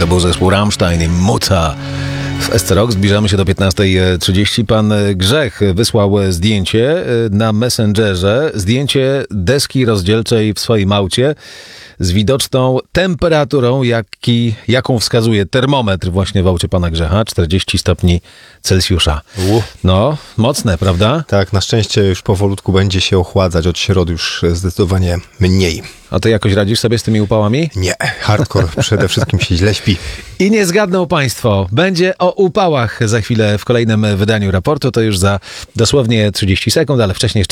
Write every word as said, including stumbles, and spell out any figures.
To był zespół Rammstein i Muta. W S C Rock zbliżamy się do piętnastej trzydzieści. Pan Grzech wysłał zdjęcie na Messengerze, zdjęcie deski rozdzielczej w swoim aucie z widoczną temperaturą, jaki, jaką wskazuje termometr właśnie w aucie pana Grzecha, czterdzieści stopni Celsjusza. U. No, mocne, prawda? Tak, na szczęście już powolutku będzie się ochładzać, od środy już zdecydowanie mniej. A ty jakoś radzisz sobie z tymi upałami? Nie, hardcore przede wszystkim się źle śpi. I nie zgadną państwo, będzie o upałach za chwilę w kolejnym wydaniu raportu, to już za dosłownie trzydzieści sekund, ale wcześniej jeszcze